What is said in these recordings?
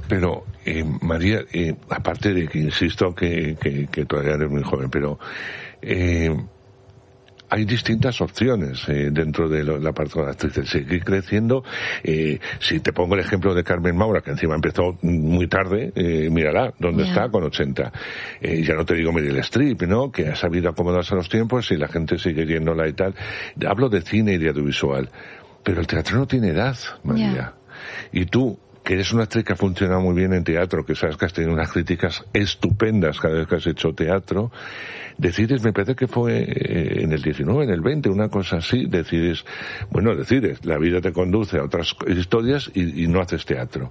Pero, María, aparte de que insisto que todavía eres muy joven, pero hay distintas opciones dentro de la parte de la actriz. Seguir creciendo. Si te pongo el ejemplo de Carmen Maura, que encima empezó muy tarde, mírala, ¿dónde está? Con 80. Ya no te digo Meryl Streep, ¿no? Que ha sabido acomodarse a los tiempos y la gente sigue yéndola y tal. Hablo de cine y de audiovisual. Pero el teatro no tiene edad, María. Y tú, que eres una actriz que ha funcionado muy bien en teatro, que sabes que has tenido unas críticas estupendas cada vez que has hecho teatro, decides, me parece que fue en el 19, en el 20, una cosa así, decides, la vida te conduce a otras historias y no haces teatro.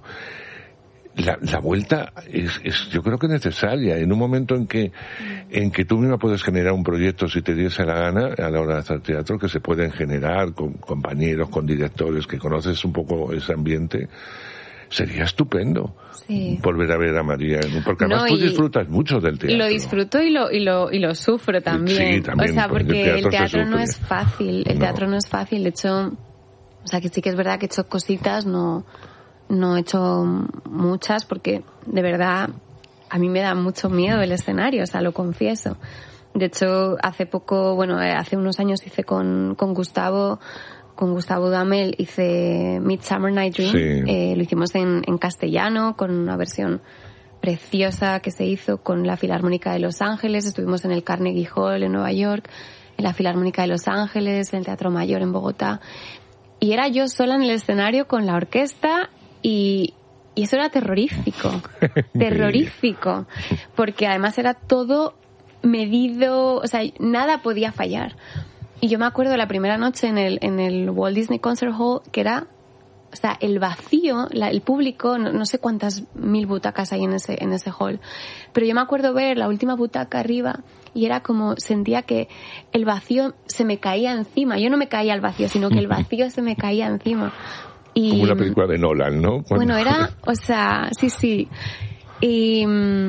La vuelta es yo creo que necesaria, en un momento en que tú misma puedes generar un proyecto si te diese la gana a la hora de hacer teatro, que se pueden generar con compañeros, con directores, que conoces un poco ese ambiente. Sería estupendo volver a ver a María, porque además tú disfrutas mucho del teatro. Lo disfruto y lo sufro también. Sí, también. O sea, porque el teatro no es fácil. El teatro no es fácil. De hecho, o sea, que sí que es verdad que he hecho cositas, no he hecho muchas, porque de verdad a mí me da mucho miedo el escenario, o sea, lo confieso. De hecho, hace unos años hice con Gustavo Duhamel, hice Midsummer Night Dream. Lo hicimos en castellano, con una versión preciosa que se hizo con la Filarmónica de Los Ángeles. Estuvimos en el Carnegie Hall en Nueva York, en la Filarmónica de Los Ángeles, en el Teatro Mayor en Bogotá. Y era yo sola en el escenario con la orquesta y eso era terrorífico. Terrorífico. Porque además era todo medido, o sea, nada podía fallar. Y yo me acuerdo la primera noche en el Walt Disney Concert Hall, que era, o sea, el vacío, el público, no sé cuántas mil butacas hay en ese hall, pero yo me acuerdo ver la última butaca arriba y era como, sentía que el vacío se me caía encima. Yo no me caía al vacío, sino que el vacío se me caía encima. Y, como una película de Nolan, ¿no? Bueno, era, o sea, sí. Y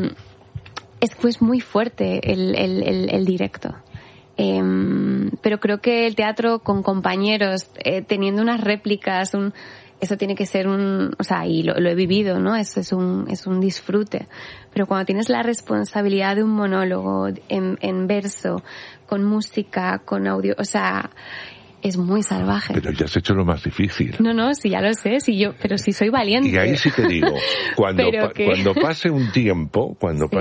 fue muy fuerte el directo. Pero creo que el teatro con compañeros, teniendo unas réplicas, eso tiene que ser o sea, y lo he vivido, ¿no? Eso es un disfrute. Pero cuando tienes la responsabilidad de un monólogo en verso, con música, con audio, o sea, es muy salvaje. Pero ya has hecho lo más difícil. No, sí, ya lo sé, pero sí soy valiente. Y ahí sí te digo, cuando pase un tiempo,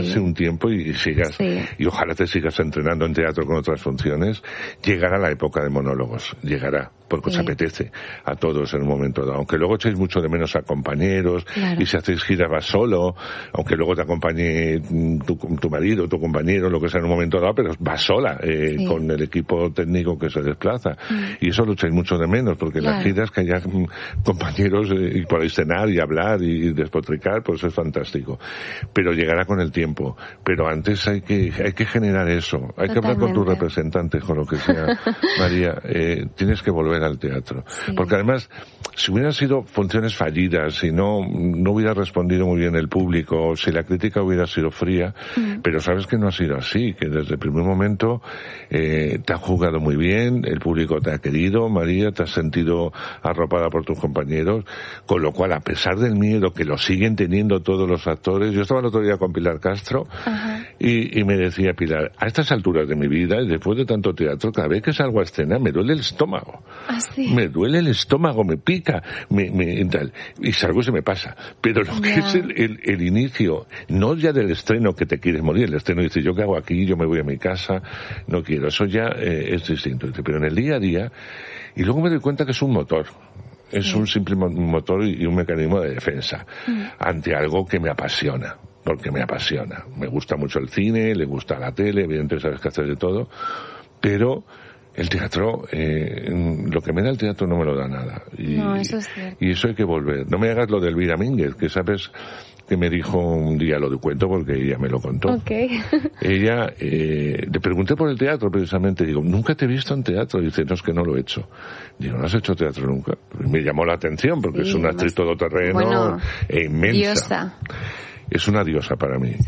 y sigas, y ojalá te sigas entrenando en teatro con otras funciones, llegará la época de monólogos, porque os apetece a todos en un momento dado. Aunque luego echéis mucho de menos a compañeros, y si hacéis giras vas solo, aunque luego te acompañe tu marido, tu compañero, lo que sea en un momento dado, pero vas sola, con el equipo técnico que se desplaza. Y eso lo echáis mucho de menos, porque las giras que haya compañeros y podéis cenar y hablar y despotricar, pues es fantástico. Pero llegará con el tiempo. Pero antes hay que generar eso. Hay que hablar con tus representantes, con lo que sea. María, tienes que volver al teatro. Porque además, si hubieran sido funciones fallidas, si no hubiera respondido muy bien el público, si la crítica hubiera sido fría, pero sabes que no ha sido así, que desde el primer momento te ha jugado muy bien, el público te ha querido, María, te has sentido arropada por tus compañeros, con lo cual, a pesar del miedo que lo siguen teniendo todos los actores, yo estaba el otro día con Pilar Castro y me decía Pilar, a estas alturas de mi vida y después de tanto teatro, cada vez que salgo a escena me duele el estómago. Me duele el estómago, me pica, tal, y salgo y se me pasa. Pero lo que es el inicio, no ya del estreno que te quieres morir, el estreno dice, ¿yo qué hago aquí? Yo me voy a mi casa, no quiero, eso ya es distinto. Pero en el día a día, y luego me doy cuenta que es un motor. Es un simple motor y un mecanismo de defensa ante algo que me apasiona. Porque me apasiona. Me gusta mucho el cine, le gusta la tele, evidentemente sabes que hacer de todo. Pero el teatro, lo que me da el teatro no me lo da nada. No, eso es cierto. Y eso hay que volver. No me hagas lo de Elvira Mínguez, que sabes que me dijo un día, lo cuento porque ella me lo contó. Ella, le pregunté por el teatro precisamente, digo, nunca te he visto en teatro. Dice, no, es que no lo he hecho. Digo, ¿no has hecho teatro nunca? Me llamó la atención porque es una actriz todoterreno inmensa. Diosa. Es una diosa para mí.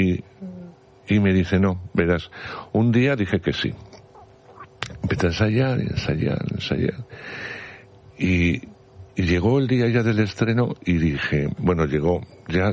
Y me dice, no, verás, un día dije que sí. Empecé a ensayar. Y llegó el día ya del estreno y dije, bueno, llegó, ya